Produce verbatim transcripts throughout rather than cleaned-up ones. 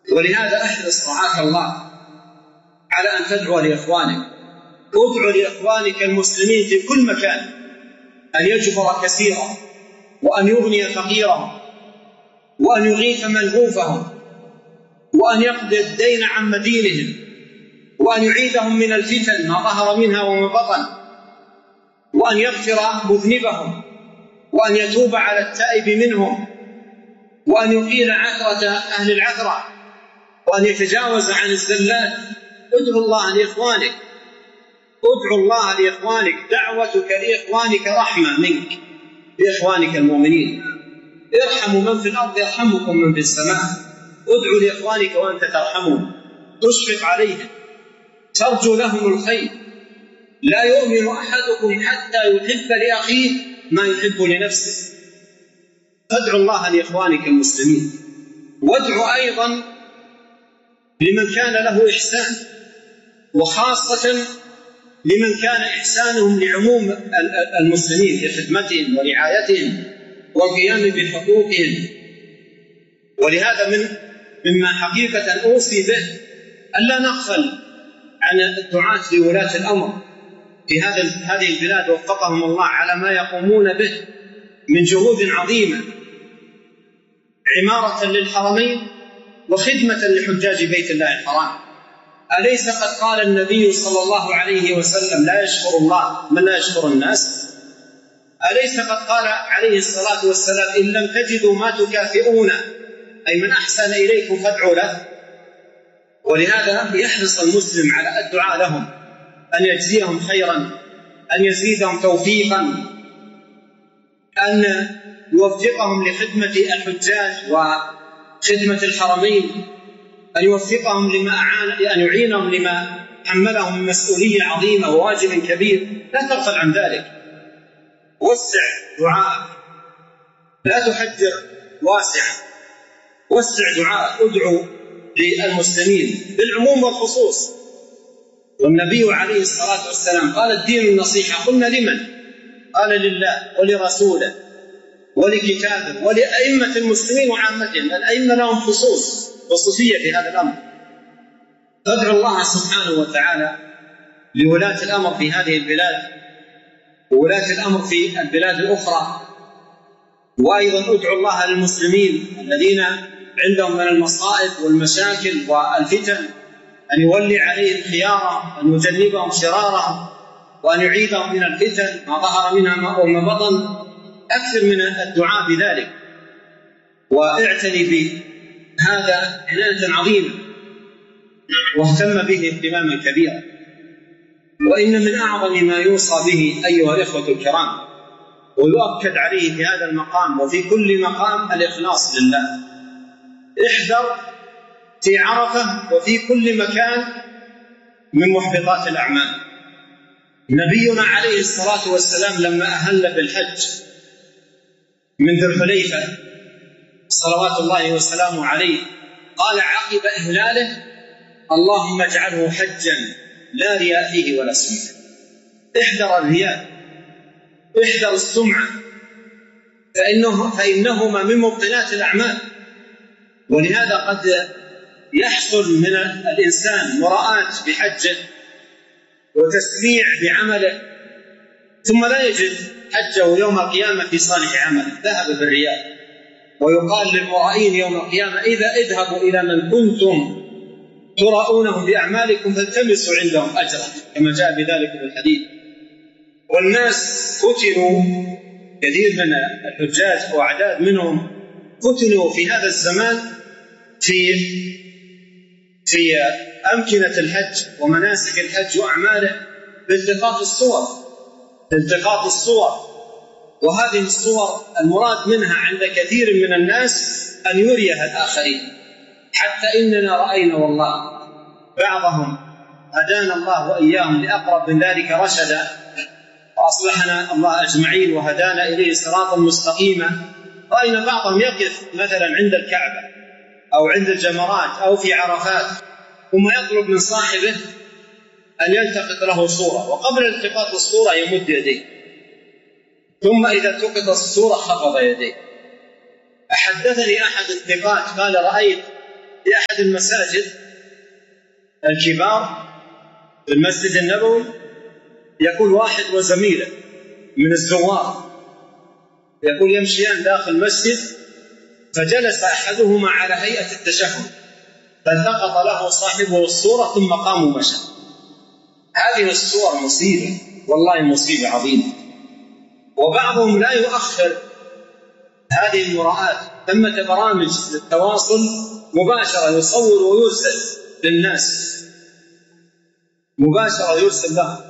ولهذا احرص رعاك الله على أن تدعو لإخوانك. ادعو لإخوانك المسلمين في كل مكان أن يجبر كثيرا، وأن يغني فقيرهم، وأن يغيث ملهوفهم، وأن يقضي الدين عن مدينهم، وأن يعيذهم من الفتن ما ظهر منها وما بطن، وأن يغفر مذنبهم، وأن يتوب على التائب منهم، وأن يقيل عثرة أهل العثرة، وأن يتجاوز عن الزلات. ادعو الله لإخوانك، ادعو الله لإخوانك. دعوتك لإخوانك رحمة منك لإخوانك المؤمنين. ارحموا من في الأرض يرحمكم من في السماء. ادعو لإخوانك وأنت ترحمهم، تشفق عليهم، ترجو لهم الخير. لا يؤمن أحدكم حتى يحب لأخيه ما يحب لنفسه. فادعو الله لإخوانك المسلمين. وادعو أيضا لمن كان له إحسان، وخاصة لمن كان إحسانهم لعموم المسلمين في خدمتهم ورعايتهم والقيام بحقوقهم. ولهذا من مما حقيقة أوصي به ألا نغفل عن الدعاة لولاة الأمر في هذه البلاد وفقهم الله على ما يقومون به من جهود عظيمة، عمارة للحرمين وخدمة لحجاج بيت الله الحرام. أليس قد قال النبي صلى الله عليه وسلم: لا يشكر الله من لا يشكر الناس؟ أليس قد قال عليه الصلاة والسلام: إن لم تجدوا ما تكافئون، أي من أحسن إليكم فادعوا له. ولهذا يحرص المسلم على الدعاء لهم، أن يجزيهم خيرا، أن يزيدهم توفيقا، أن يوفقهم لخدمة الحجاج وخدمة الحرمين، أن يوفقهم لما أعان أن يعينهم لما حملهم من مسؤولية عظيمة وواجب كبير. لا تغفل عن ذلك. وسع دعاءك، لا تحجر واسعا. وسع دعاءك، ادعو للمسلمين بالعموم والخصوص. والنبي عليه الصلاة والسلام قال: الدين النصيحة. قلنا: لمن؟ قال: لله ولرسوله ولكتابه ولأئمة المسلمين وعامتهم. الأئمة لهم خصوص خصوصية في هذا الأمر. فادعو الله سبحانه وتعالى لولاة الأمر في هذه البلاد وولاة الأمر في البلاد الأخرى. وأيضا ادعو الله للمسلمين الذين عندهم من المصائب والمشاكل والفتن أن يولي عليهم خيارهم، أن يجنبهم شرارهم، وأن يعيدهم من الفتن ما ظهر منها وما بطن. أكثر من الدعاء بذلك، واعتني بهذا عناية عظيمة، واهتم به اهتماما كبيرا. وإن من أعظم ما يوصى به أيها الإخوة الكرام ويؤكد عليه في هذا المقام وفي كل مقام الإخلاص لله. احذر في عرفة وفي كل مكان من محبطات الأعمال. نبينا عليه الصلاة والسلام لما أهل بالحج من ذي الحليفة صلوات الله وسلامه عليه قال عقب إهلاله: اللهم اجعله حجا لا رياء فيه ولا سمعة. احذر الرياء، احذر السمعة، فإنه فإنهما من مبطلات الأعمال. ولهذا قد يحصل من الإنسان مراءة بحجه وتسميع بعمله، ثم لا يجد حجه يوم القيامة في صالح عمله، ذهب بالرياء. ويقال للمرائين يوم القيامة: إذا اذهبوا إلى من كنتم تراؤونهم بأعمالكم فالتمسوا عندهم أجرا، كما جاء بذلك في الحديث. والناس فتنوا، كثير من الحجاج وأعداد منهم فتنوا في هذا الزمان في في أمكنة الحج ومناسك الحج وأعماله بالتقاط الصور بالتقاط الصور وهذه الصور المراد منها عند كثير من الناس أن يريها الآخرين، حتى إننا رأينا والله بعضهم هدانا الله وإياهم لأقرب من ذلك رشدا، وأصلحنا الله أجمعين وهدانا إليه صراطا مستقيما. رأينا بعضهم يقف مثلا عند الكعبة أو عند الجمرات أو في عرفات، ثم يطلب من صاحبه أن يلتقط له صورة، وقبل التقاط الصورة يمد يديه، ثم إذا التقط الصورة خفض يديه. أحدثني أحد الثقات قال: رأيت في أحد المساجد الكبار في المسجد النبوي، يقول واحد وزميله من الزوار يقول يمشيان داخل المسجد، فجلس أحدهما على هيئة التشهد فالتقط له صاحبه الصورة ثم قام ومشى. هذه الصور مصيبة، والله مصيبة عظيمة. وبعضهم لا يؤخر هذه المراءات، ثمة برامج للتواصل مباشرة يصور ويرسل للناس، مباشرة يرسل لهم.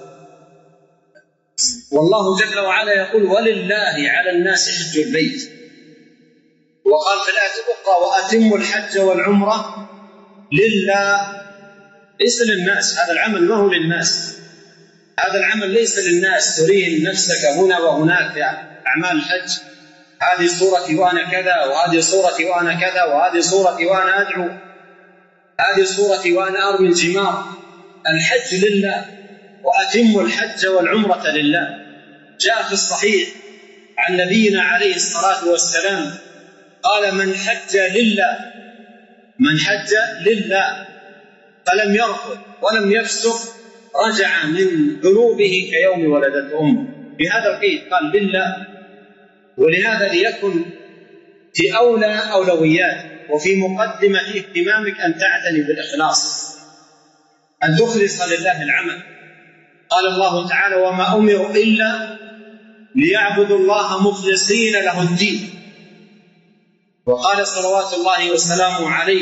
والله جل وعلا يقول ولله على الناس حج البيت، وقال في الآية الأخرى وأتموا الحج والعمرة لله، ليس للناس. هذا العمل ما هو للناس، هذا العمل ليس للناس ترين نفسك هنا وهناك في أعمال الحج، هذه صورتي وأنا كذا، وهذه صورتي وأنا كذا، وهذه صورتي وأنا أدعو، هذه صورتي وأنا أرمي الجمار. الحج لله، وأتموا الحج والعمرة لله. جاء في الصحيح عن نبينا عليه الصلاة والسلام قال من حج لله، من حج لله فلم يرفث ولم يفسق رجع من ذنوبه كيوم ولدته أمه. بهذا القيد قال لله. ولهذا ليكن في أولى أولويات وفي مقدمة اهتمامك أن تعتني بالإخلاص، أن تخلص لله العمل. قال الله تعالى وما أمروا إلا ليعبدوا الله مخلصين له الدين. وقال صلوات الله وسلامه عليه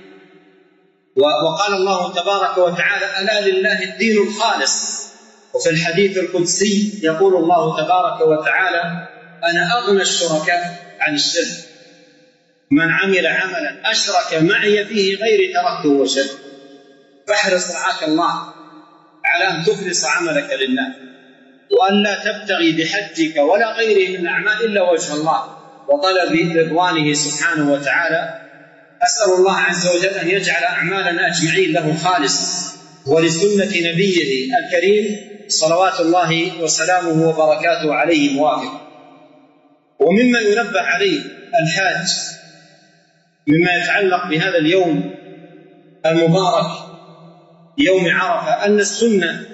وقال الله تبارك وتعالى ألا لله الدين الخالص. وفي الحديث القدسي يقول الله تبارك وتعالى أنا أغنى الشركاء عن الشرك، من عمل عملا أشرك معي فيه غيري تركته وشرك. فاحرص رعاك الله على أن تخلص عملك لله، وأن لا تبتغي بحجك ولا غيره من الأعمال إلا وجه الله وطلب رضوانه سبحانه وتعالى. أسأل الله عز وجل أن يجعل أعمالنا أجمعين له خالصة ولسنة نبيه الكريم صلوات الله وسلامه وبركاته عليه موافق. ومما ينبه عليه الحاج مما يتعلق بهذا اليوم المبارك يوم عرفة أن السنة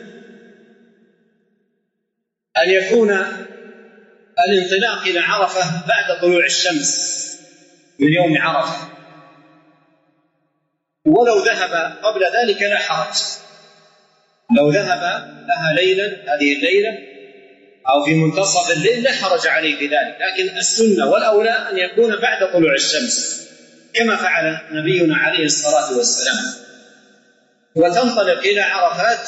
أن يكون الانطلاق إلى عرفة بعد طلوع الشمس من يوم عرفة، ولو ذهب قبل ذلك لا حرج. لو ذهب لها ليلا هذه الليلة أو في منتصف الليل لا حرج عليه في ذلك، لكن السنة والأولى أن يكون بعد طلوع الشمس كما فعل نبينا عليه الصلاة والسلام، وتنطلق إلى عرفات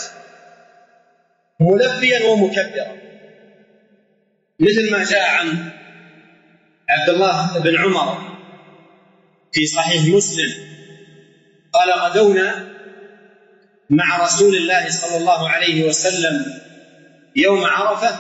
ملبيا ومكبرا، مثل ما جاء عن عبد الله بن عمر في صحيح مسلم قال غدونا مع رسول الله صلى الله عليه وسلم يوم عرفة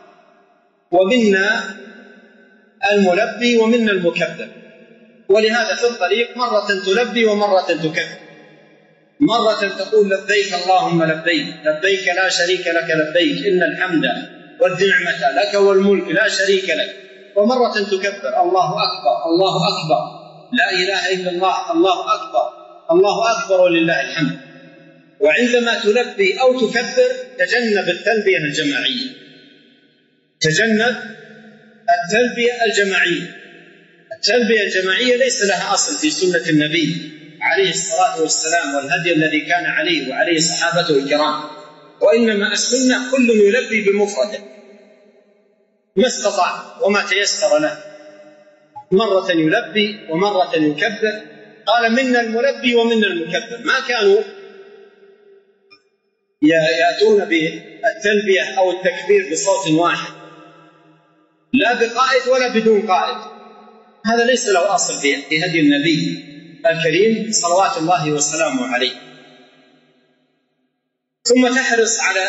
ومنا الملبي ومنا المكبر. ولهذا في الطريق مرة تلبي ومرة تكبر، مرة تقول لبيك اللهم لبيك لبيك لا شريك لك لبيك إن الحمد والنعمة لك والملك لا شريك لك، ومرة تكبر الله أكبر الله أكبر لا إله إلا الله الله أكبر الله أكبر ولله الحمد. وعندما تلبي أو تكبر تجنب التلبية الجماعية، تجنب التلبية الجماعية. التلبية الجماعية ليس لها أصل في سنة النبي عليه الصلاة والسلام والهدي الذي كان عليه وعليه صحابته الكرام، وإنما السنة كل يلبي بمفرده ما استطاع وما تيسر له، مرة يلبي ومرة يكبر. قال منا الملبي ومنا المكبر، ما كانوا يأتون بالتلبية أو التكبير بصوت واحد، لا بقائد ولا بدون قائد، هذا ليس له أصل في هدي النبي الكريم صلوات الله وسلامه عليه. ثم تحرص على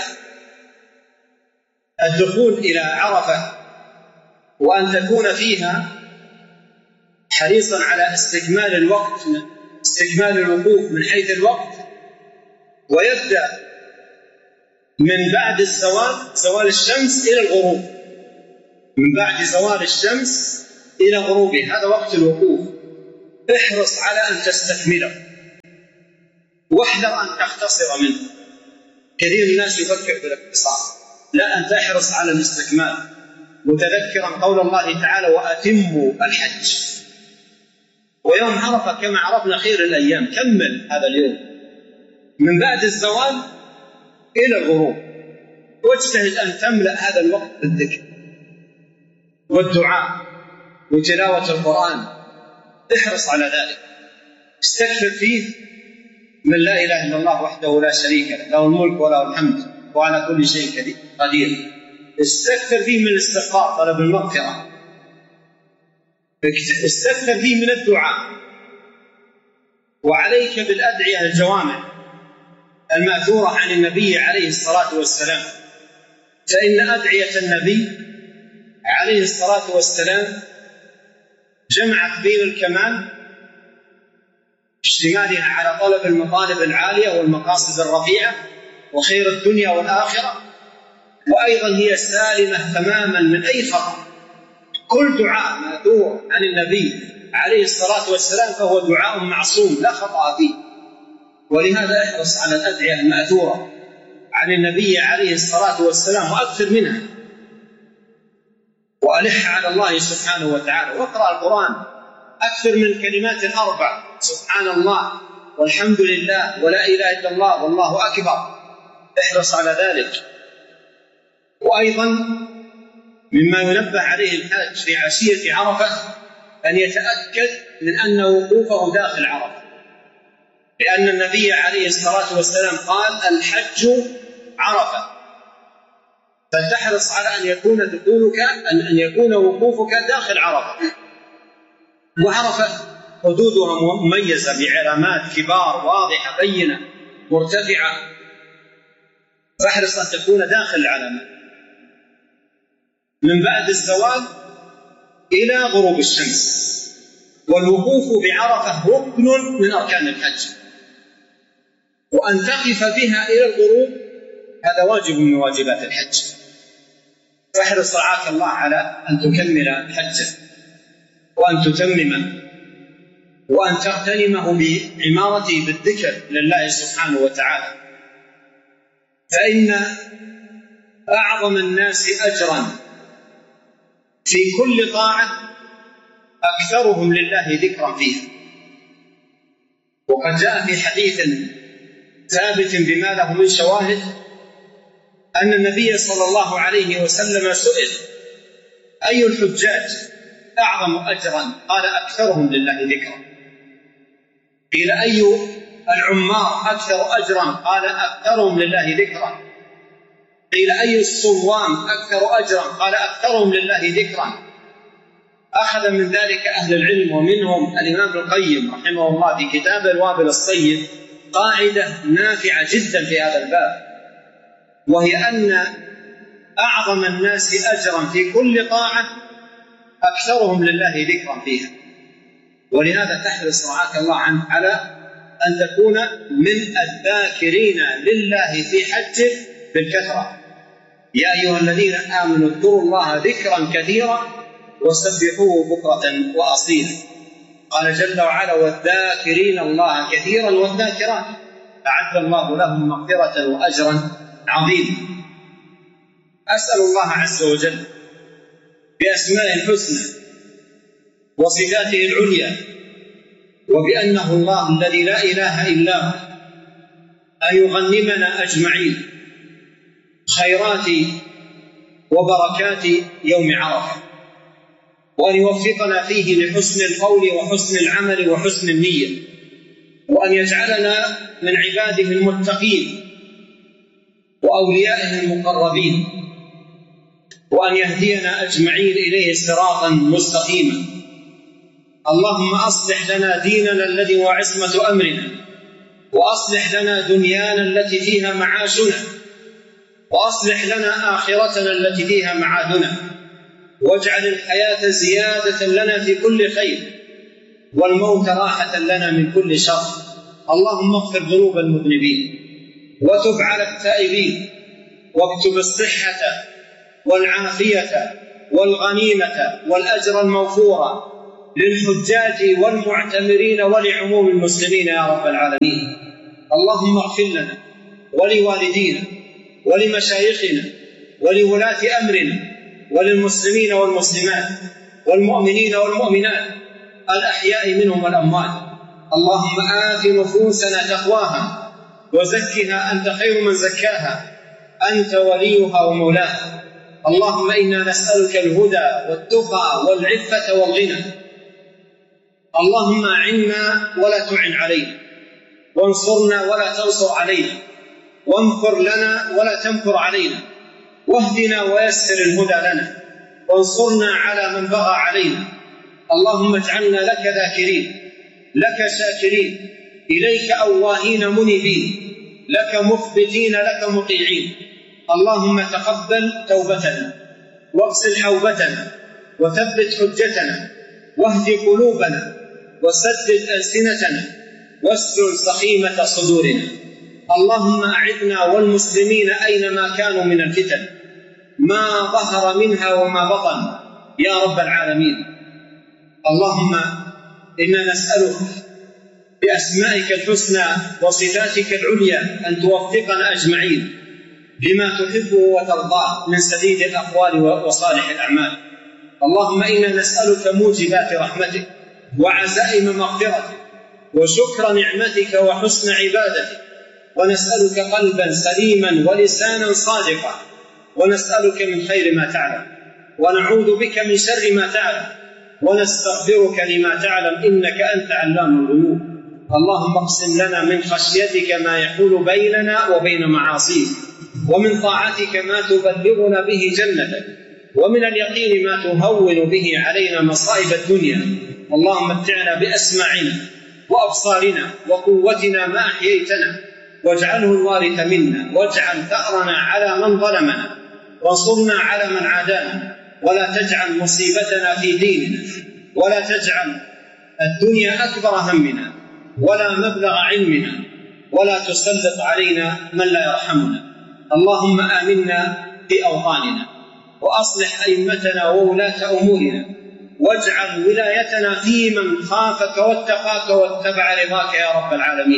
الدخول إلى عرفة وأن تكون فيها حريصا على استكمال الوقت، استكمال الوقوف من حيث الوقت، ويبدأ من بعد الزوال زوال الشمس إلى الغروب، من بعد زوال الشمس إلى غروبه، هذا وقت الوقوف. احرص على أن تستكمله، واحذر أن تختصر منه. كثير من الناس يفكر بالاختصار، لا، أن تحرص على الاستكمال، متذكرا قول الله تعالى: وأتموا الحج. ويوم عرفة كما عرفنا خير الأيام، كمل هذا اليوم من بعد الزوال إلى الغروب، واجتهد أن تملأ هذا الوقت بالذكر والدعاء وتلاوة القرآن. احرص على ذلك، استكثر فيه من لا إله إلا الله وحده لا شريك له، له الملك وله الحمد وعلى كل شيء قدير. استكثر فيه من الاستغفار، طلب المغفرة. استكثر فيه من الدعاء. وعليك بالأدعية الجوامع المأثورة عن النبي عليه الصلاة والسلام، فإن أدعية النبي عليه الصلاة والسلام جمعت بين الكمال اشتمالها على طلب المطالب العالية والمقاصد الرفيعة وخير الدنيا والآخرة، وأيضا هي سالمة تماما من أي خطأ. كل دعاء مأثور عن النبي عليه الصلاة والسلام فهو دعاء معصوم لا خطأ فيه. ولهذا احرص على الأدعية المأثورة عن النبي عليه الصلاة والسلام وأكثر منها، وألح على الله سبحانه وتعالى، واقرأ القرآن أكثر من كلمات الأربع: سبحان الله والحمد لله ولا إله إلا الله والله أكبر. احرص على ذلك. وأيضا مما ينبه عليه الحاج في عشية عرفة أن يتأكد من أن وقوفه داخل عرفة، لأن النبي عليه الصلاة والسلام قال: الحج عرفة. فلتحرص على أن يكون دخولك أن يكون وقوفك داخل عرفة. وعرفة حدودها مميزة بعلامات كبار واضحة بينة مرتفعة، فاحرص أن تكون داخل العلامات من بعد الزوال إلى غروب الشمس. والوقوف بعرفة ركن من أركان الحج، وأن تقف بها إلى الغروب هذا واجب من واجبات الحج. فاحرص رعاك الله على أن تكمل حجه وأن تتممه وأن تغتنمه بعمارته بالذكر لله سبحانه وتعالى، فإن أعظم الناس أجرا في كل طاعة أكثرهم لله ذكرا فيها. وقد جاء في حديث ثابت بما له من شواهد أن النبي صلى الله عليه وسلم سئل: أي الحجاج أعظم أجرا؟ قال: أكثرهم لله ذكرا. قيل: أي العمار أكثر أجرا؟ قال: أكثرهم لله ذكرا. قيل: أي الصوام أكثر أجرا؟ قال: أكثرهم لله ذكرا. أخذ من ذلك أهل العلم، ومنهم الإمام ابن القيم رحمه الله في كتاب الوابل الصيب قاعدة نافعة جدا في هذا الباب، وهي أن أعظم الناس أجرا في كل طاعة أكثرهم لله ذكرا فيها. ولهذا تحرص رعاك الله عنه على أن تكون من الذاكرين لله في حجه بالكثرة. يا أيها الذين آمنوا اذكروا الله ذكرا كثيرا وسبحوه بكرة وأصيلا. قال جل وعلا: والذاكرين الله كثيرا والذاكرات أعد الله لهم مغفرة وأجرا عظيما. أسأل الله عز وجل بأسمائه الحسنى وصفاته العليا وبأنه الله الذي لا إله إلا هو أن يغنمنا أجمعين خيرات وبركات يوم عرفة، وأن يوفقنا فيه لحسن القول وحسن العمل وحسن النية، وأن يجعلنا من عباده المتقين وأوليائه المقربين، وأن يهدينا أجمعين إليه صراطا مستقيما. اللهم أصلح لنا ديننا الذي هو عصمة أمرنا، وأصلح لنا دنيانا التي فيها معاشنا، وأصلح لنا آخرتنا التي فيها معادنا، واجعل الحياة زيادة لنا في كل خير والموت راحة لنا من كل شر. اللهم اغفر ذنوب المذنبين وتب على التائبين، واكتب الصحة والعافية والغنيمة والأجر الموفورا للحجاج والمعتمرين ولعموم المسلمين يا رب العالمين. اللهم اغفر لنا ولوالدينا ولمشايخنا ولولاة أمرنا وللمسلمين والمسلمات والمؤمنين والمؤمنات الأحياء منهم والأموات. اللهم آت نفوسنا تقواها وزكها أنت خير من زكاها، أنت وليها ومولاها. اللهم إنا نسألك الهدى والتقى والعفة والغنى. اللهم أعنا ولا تعن علينا، وانصرنا ولا تنصر علينا، وامكر لنا ولا تمكر علينا، واهدنا ويسر الهدى لنا، وانصرنا على من بغى علينا. اللهم اجعلنا لك ذاكرين، لك شاكرين، إليك أواهين منيبين، لك مخبتين، لك مطيعين. اللهم تقبل توبتنا، واغسل حوبتنا، وثبت حجتنا، واهد قلوبنا، وسدد ألسنتنا، واسلل سخيمة صدورنا. اللهم أعذنا والمسلمين أينما كانوا من الفتن ما ظهر منها وما بطن يا رب العالمين. اللهم إنا نسألك بأسمائك الحسنى وصفاتك العليا أن توفقنا أجمعين لما تحبه وترضاه من سديد الأقوال وصالح الأعمال. اللهم إنا نسألك موجبات رحمتك وعزائم مغفرتك وشكر نعمتك وحسن عبادتك، ونسألك قلبا سليما ولسانا صادقا، ونسألك من خير ما تعلم، ونعوذ بك من شر ما تعلم، ونستغفرك لما تعلم إنك أنت علام الغيوب. اللهم اقسم لنا من خشيتك ما يحول بيننا وبين معاصيك، ومن طاعتك ما تبلغنا به جنتك، ومن اليقين ما تهون به علينا مصائب الدنيا. اللهم متعنا بأسماعنا وأبصارنا وقوتنا ما أحييتنا، واجعله الوارث منا، واجعل ثأرنا على من ظلمنا، وانصرنا على من عادانا، ولا تجعل مصيبتنا في ديننا، ولا تجعل الدنيا أكبر همنا ولا مبلغ علمنا، ولا تسلط علينا من لا يرحمنا. اللهم آمنا في أوطاننا، وأصلح أئمتنا وولاة أمورنا، واجعل ولايتنا في من خافك واتقاك واتبع رضاك يا رب العالمين.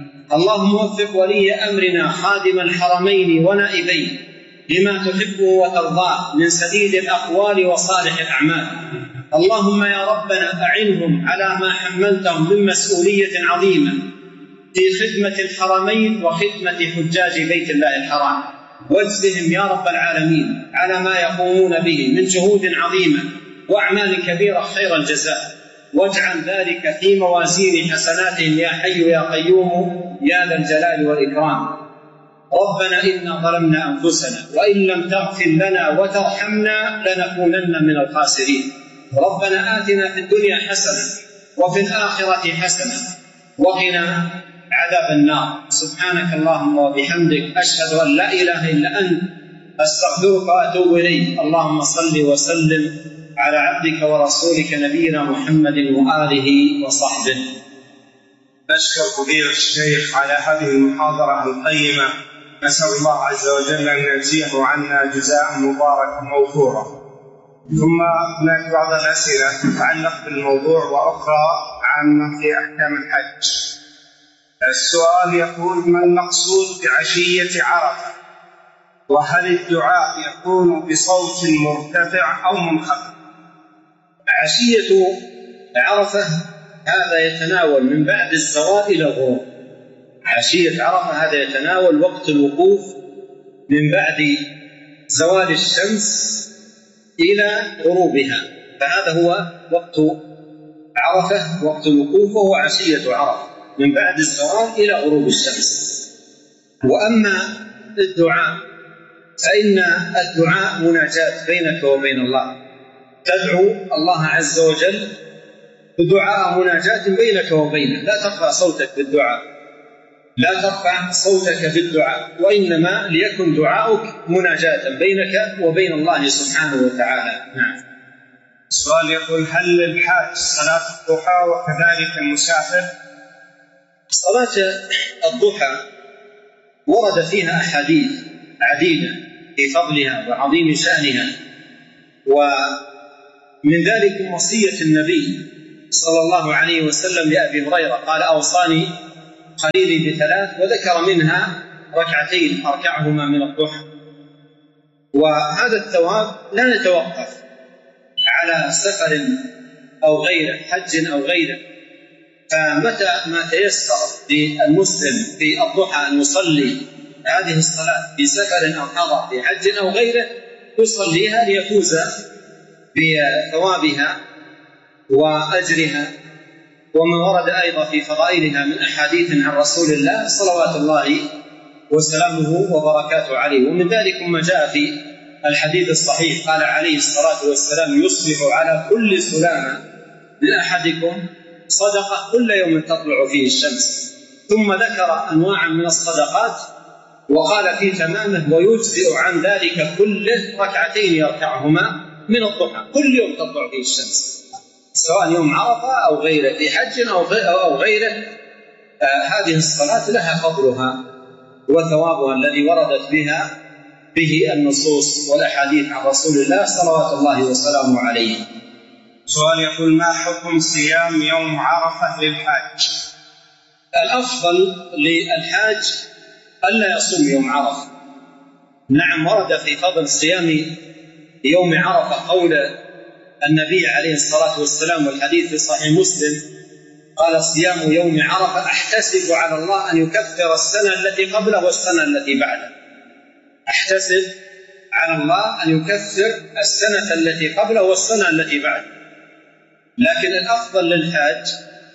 اللهم وفق ولي أمرنا خادم الحرمين ونائبيه لما تحبه وترضاه من سديد الأقوال وصالح الأعمال. اللهم يا ربنا أعنهم على ما حملتهم من مسؤولية عظيمة في خدمة الحرمين وخدمة حجاج بيت الله الحرام، واجزهم يا رب العالمين على ما يقومون به من جهود عظيمة وأعمال كبيرة خير الجزاء، واجعل ذلك في موازين حسناتهم يا حي يا قيوم يا ذا الجلال والإكرام. ربنا إنا ظلمنا أنفسنا وإن لم تغفر لنا وترحمنا لنكونن من الخاسرين. ربنا آتنا في الدنيا حسنة وفي الآخرة حسنة وقنا عذاب النار. سبحانك اللهم وبحمدك، أشهد أن لا إله إلا أنت، أستغفرك وأتوب إليك. اللهم صل وسلم على عبدك ورسولك نبينا محمد وآله وصحبه. نشكر فضيلة الشيخ على هذه المحاضرة القيمة، نسأل الله عز وجل أن يجزيه عنا جزاء مباركا موفورا. ثم هناك بعض الأسئلة تتعلق بالموضوع وأخرى عامة في أحكام الحج. السؤال يقول: ما المقصود بعشية عرفة؟ وهل الدعاء يكون بصوت مرتفع أو منخفض؟ عشية عرفة هذا يتناول من بعد الزوال إلى الغروب. عشية عرفة هذا يتناول وقت الوقوف من بعد زوال الشمس إلى غروبها، فهذا هو وقت عرفة، وقت الوقوف وهو عشية عرفة من بعد الزوال إلى غروب الشمس. وأما الدعاء فإن الدعاء مناجاة بينك وبين الله، تدعو الله عز وجل بدعاء مناجاة بينك وبينه، لا ترفع صوتك بالدعاء، لا ترفع صوتك بالدعاء، وإنما ليكن دعاؤك مناجاة بينك وبين الله سبحانه وتعالى. نعم. السؤال يقول: هل للحاج صلاة الضحى وكذلك المسافر؟ صلاة الضحى ورد فيها أحاديث عديدة في فضلها وعظيم شأنها، ومن ذلك وصية النبي صلى الله عليه وسلم لأبي هريرة قال: أوصاني خليلي بثلاث، وذكر منها ركعتين أركعهما من الضحى. وهذا الثواب لا نتوقف على سفر أو غيره، حج أو غيره، فمتى ما تيسر للمسلم في الضحى أن يصلي هذه الصلاة في سفر أو حضر في حج أو غيره يصليها ليفوز بثوابها وأجرها. وما ورد أيضا في فضائلها من أحاديث عن رسول الله صلوات الله وسلامه وبركاته عليه. ومن ذلك ما جاء في الحديث الصحيح قال عليه الصلاة والسلام: يصبح على كل سلامة من أحدكم صدقة كل يوم تطلع فيه الشمس. ثم ذكر أنواعا من الصدقات وقال في تمامه: ويجزئ عن ذلك كله ركعتين يركعهما من الضحى كل يوم تطلع فيه الشمس، سواء يوم عرفة أو غيره، في حج أو غيره. آه هذه الصلاة لها فضلها وثوابها الذي وردت بها به النصوص والأحاديث عن رسول الله صلوات الله وسلامه عليه. سؤال يقول: ما حكم صيام يوم عرفة للحاج؟ الأفضل للحاج ألا يصوم يوم عرفة. نعم، ورد في فضل صيام يوم عرفة قول النبي عليه الصلاة والسلام، والحديث في صحيح مسلم قال: صيام يوم عرفة أحتسب على الله أن يكفر السنة التي قبله والسنة التي بعده. أحتسب على الله أن يكفر السنة التي قبله والسنة التي بعده. لكن الأفضل للحاج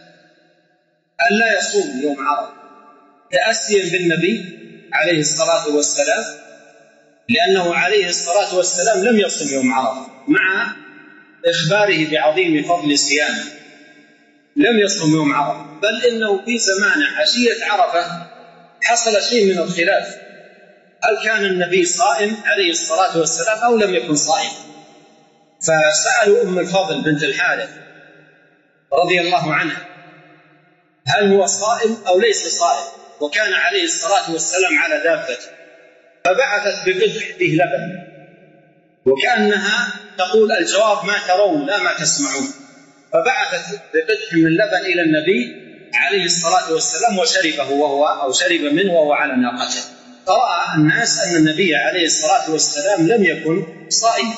ألا يصوم يوم عرفة تأسيا بالنبي عليه الصلاة والسلام، لأنه عليه الصلاة والسلام لم يصوم يوم عرفة مع إخباره بعظيم فضل صيامه، لم يصوم يوم عرفة، بل إنه في زمان عشية عرفة حصل شيء من الخلاف، هل كان النبي صائم عليه الصلاة والسلام أو لم يكن صائم؟ فسألوا أم الفضل بنت الحارث رضي الله عنها هل هو صائم أو ليس صائم، وكان عليه الصلاة والسلام على دابته، فبعثت بقدح فيه لبن، وكأنها تقول: الجواب ما ترون لا ما تسمعون. فبعثت بقدح من اللبن إلى النبي عليه الصلاة والسلام وشربه وهو أو شرب منه وهو على ناقته، فرأى الناس أن النبي عليه الصلاة والسلام لم يكن صائم.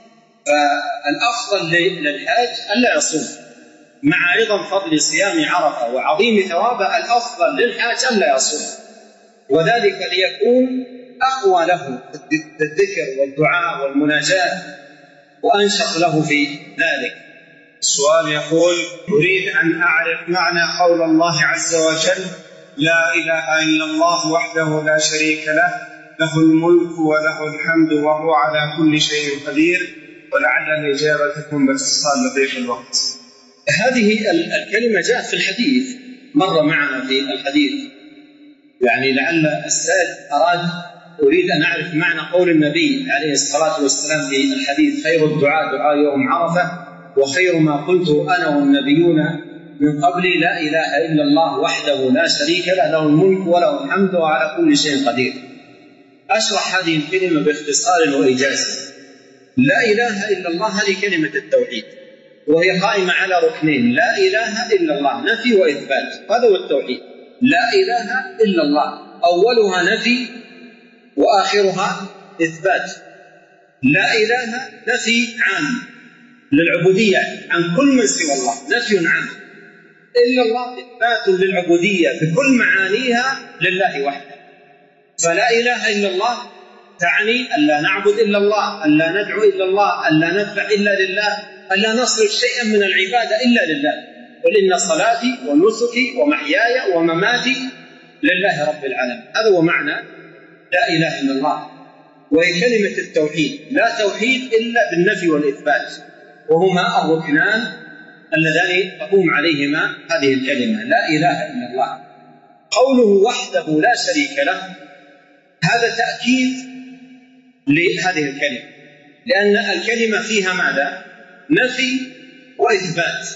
فالأفضل للحاج ألا يصوم مع عظم فضل صيام عرفة وعظيم ثوابه، الأفضل للحاج ألا يصوم، وذلك ليكون أقوى له الذكر والدعاء والمناجاة وأنشط له في ذلك. السؤال يقول: أريد أن أعرف معنى قول الله عز وجل: لا إله إلا الله وحده لا شريك له، له الملك وله الحمد وهو على كل شيء قدير، ولعل الإجابة تكون باختصار لضيق الوقت. هذه الكلمة جاءت في الحديث، مر معنا في الحديث، يعني لعل السائل أراد أريد أن أعرف معنى قول النبي عليه الصلاة والسلام في الحديث: خير الدعاء دعاء يوم عرفة، وخير ما قلت أنا والنبيون من قبلي لا إله إلا الله وحده لا شريك له، له الملك وله الحمد وعلى كل شيء قدير. أشرح هذه الكلمة باختصار وإيجاز. لا إله إلا الله هذه كلمة التوحيد، وهي قائمة على ركنين: لا إله إلا الله نفي وإثبات، هذا هو التوحيد. لا إله إلا الله أولها نفي وآخرها إثبات. لا إله نفي عام للعبودية عن كل من سوى الله، نفي عام. إلا الله إثبات للعبودية بكل معانيها لله وحده. فلا إله إلا الله تعني أن لا نعبد إلا الله، أن لا ندعو إلا الله، أن لا ندفع إلا لله، أن لا نصرف شيئا من العبادة إلا لله. قل إن صلاتي ونسكي ومحياي ومماتي لله رب العالمين. هذا هو معنى لا إله إلا الله، وهي كلمة التوحيد. لا توحيد إلا بالنفي والإثبات، وهما الركنان اللذان تقوم عليهما هذه الكلمة لا إله إلا الله. قوله وحده لا شريك له هذا تأكيد لهذه الكلمة، لأن الكلمة فيها ماذا؟ نفي وإثبات.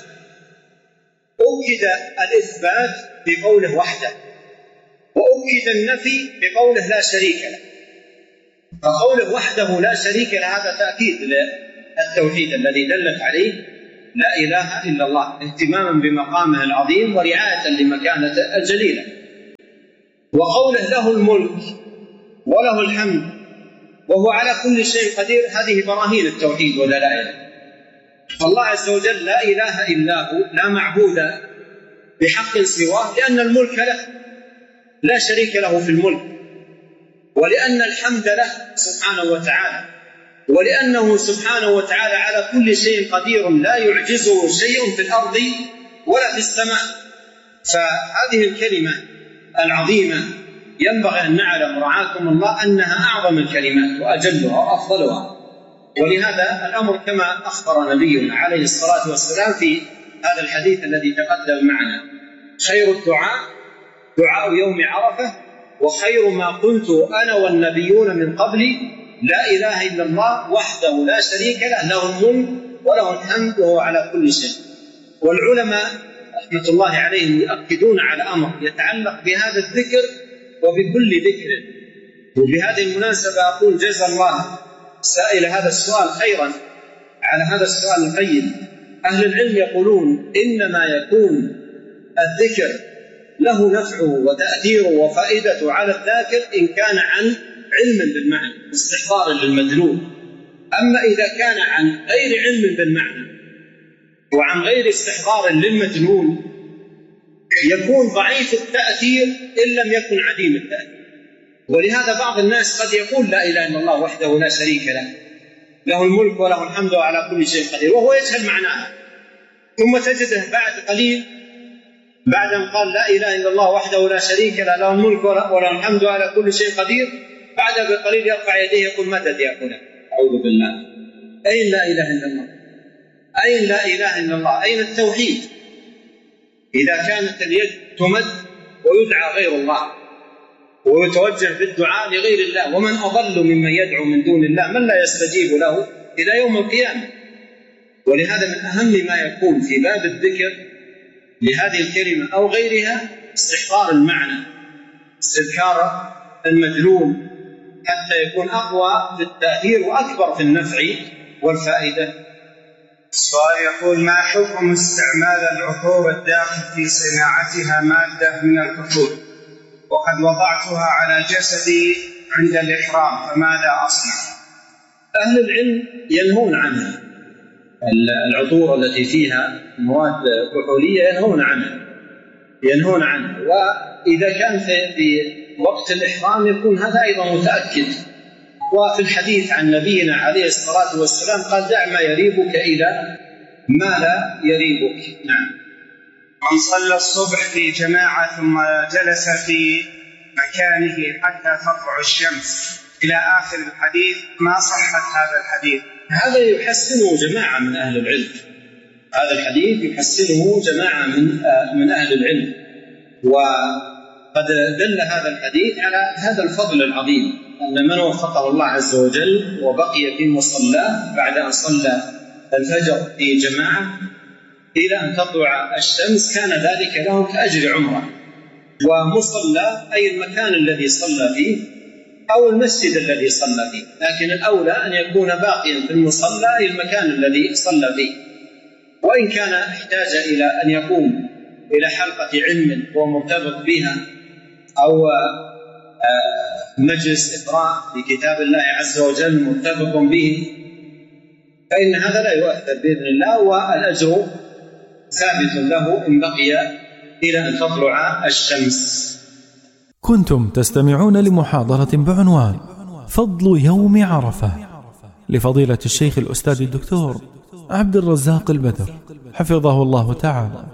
أكد الإثبات بقوله وحده، وأكد النفي بقوله لا شريك له. فقوله وحده لا شريك له هذا تأكيد للتوحيد الذي دلت عليه لا إله إلا الله، اهتماما بمقامه العظيم ورعاية لمكانته الجليلة. وقوله له الملك وله الحمد وهو على كل شيء قدير، هذه براهين التوحيد ودلائله. فالله عز وجل لا إله إلا هو، لا معبود بحق سواه، لأن الملك له لا شريك له في الملك، ولأن الحمد له سبحانه وتعالى، ولأنه سبحانه وتعالى على كل شيء قدير لا يعجزه شيء في الأرض ولا في السماء. فهذه الكلمة العظيمة ينبغي أن نعلم رعاكم الله أنها أعظم الكلمات وأجلها وأفضلها. ولهذا الأمر كما أخبر نبينا عليه الصلاة والسلام في هذا الحديث الذي تقدم معنا: خير الدعاء دعاء يوم عرفة، وخير ما قلت أنا والنبيون من قبلي لا إله إلا الله وحده لا شريك له، له الملك وله الحمد وهو على كل شيء. والعلماء رحمة الله عليهم يؤكدون على أمر يتعلق بهذا الذكر وبكل ذكر. وبهذه المناسبة أقول جزا الله سائل هذا السؤال خيرا على هذا السؤال القيم. أهل العلم يقولون إنما يكون الذكر له نفعه وتأثيره وفائدته على الذاكر إن كان عن علم بالمعنى واستحضار للمدلول. أما إذا كان عن غير علم بالمعنى وعن غير استحضار للمدلول يكون ضعيف التأثير إن لم يكن عديم التأثير. ولهذا بعض الناس قد يقول لا إله إلا الله وحده لا شريك له، له الملك وله الحمد وعلى كل شيء قدير، وهو يجهل معناها، ثم تجده بعد قليل بعد أن قال لا إله إلا الله وحده لا شريك له، له الملك وله الحمد وعلى كل شيء قدير، بعد بقليل يرفع يديه يقول مدد يا فلان. أعوذ بالله. أين لا إله إلا الله؟ أين لا إله إلا الله؟ أين التوحيد؟ إذا كانت اليد تمد ويدعى غير الله ويتوجه بالدعاء لغير الله، ومن أضل ممن يدعو من دون الله من لا يستجيب له إلى يوم القيامة. ولهذا من أهم ما يكون في باب الذكر لهذه الكلمة أو غيرها استحضار المعنى، استذكار المدلول، حتى يكون أقوى في التأثير وأكبر في النفع والفائدة. السؤال يقول: ما حكم استعمال العطور الداخل في صناعتها مادة من الكحول، وقد وضعتها على جسدي عند الإحرام، فماذا أصنع؟ أهل العلم ينهون عنها، العطور التي فيها مواد كحولية ينهون عنها ينهون عنها وإذا كان في وقت الإحرام يكون هذا أيضا متأكد. وفي الحديث عن نبينا عليه الصلاة والسلام قال: دع ما يريبك إلى ما لا يريبك. نعم. من صلى الصبح في جماعة ثم جلس في مكانه حتى تطلع الشمس إلى آخر الحديث، ما صحة هذا الحديث؟ هذا يحسنه جماعة من أهل العلم، هذا الحديث يحسنه جماعة من من أهل العلم، وقد دل هذا الحديث على هذا الفضل العظيم، أن من وفقه الله عز وجل وبقي في مصلاه بعد أن صلى الفجر في جماعة إلى أن تطلع الشمس كان ذلك له كأجر عمره. ومصلى أي المكان الذي صلى فيه أو المسجد الذي صلى فيه، لكن الأولى أن يكون باقيا في المصلى أي المكان الذي صلى فيه. وإن كان احتاج إلى أن يقوم إلى حلقة علم هو مرتبط بها أو مجلس إقراء لكتاب الله عز وجل مرتبط به، فإن هذا لا يؤثر بإذن الله، والأجر ثابت له إن بقي إلى أن تطلع الشمس. كنتم تستمعون لمحاضرة بعنوان فضل يوم عرفة لفضيلة الشيخ الأستاذ الدكتور عبد الرزاق البدر حفظه الله تعالى.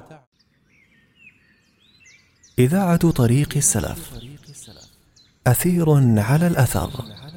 إذاعة طريق السلف، أثير على الأثر.